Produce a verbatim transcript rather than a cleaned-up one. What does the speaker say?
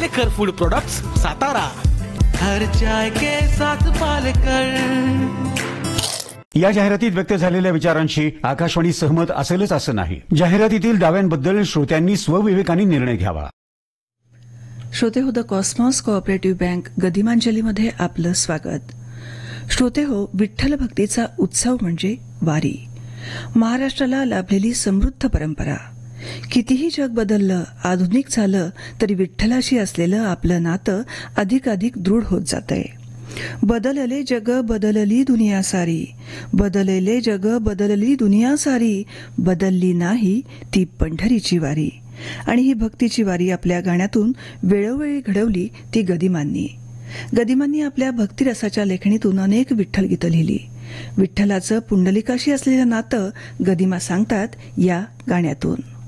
Palekar food products, Satara. हर चाय के साथ पालेकर. या जाहिरातीत व्यक्त झालेल्या विचारांशी आकाशवाणी सहमत असेलच असं नाही. जाहिरातीतील दाव्यांबद्दल श्रोत्यांनी स्वविवेकाने निर्णय घ्यावा. श्रोते हो, द कॉस्मॉस कोऑपरेटिव्ह बँक गदिमांजलीमध्ये आपलं स्वागत. श्रोते हो, विठ्ठल भक्तीचा उत्सव म्हणजे वारी. महाराष्ट्राला लाभलेली समृद्ध परंपरा. कितीही जग बदललं, आधुनिक झालं तरी विठ्ठलाशी असलेलं आपलं नातं अधिकाधिक दृढ होत जातंय. बदलले जग बदलली दुनिया सारी, बदलले जग बदलली दुनिया सारी, बदलली नाही ती पंढरीची वारी. आणि ही भक्तीची वारी आपल्या गाण्यातून वेळोवेळी घडवली ती गदिमांनी. गदिमांनी आपल्या भक्तिरसाच्या लेखणीतून अनेक विठ्ठल गीतं लिहिली. विठ्ठलाचं पुंडलिकाशी असलेलं नातं गदिमा सांगतात या गाण्यातून.